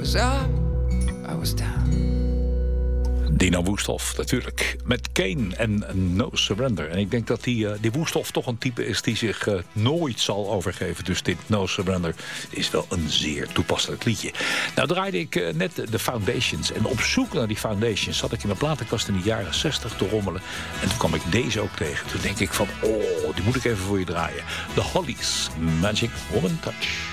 was up, I was down. Dino Woesthoff, natuurlijk. Met Kane en No Surrender. En ik denk dat die Woesthoff toch een type is die zich nooit zal overgeven. Dus dit No Surrender is wel een zeer toepasselijk liedje. Nou draaide ik net de Foundations. En op zoek naar die Foundations zat ik in mijn platenkast in de jaren 60 te rommelen. En toen kwam ik deze ook tegen. Toen denk ik van, die moet ik even voor je draaien. The Hollies, Magic Woman Touch.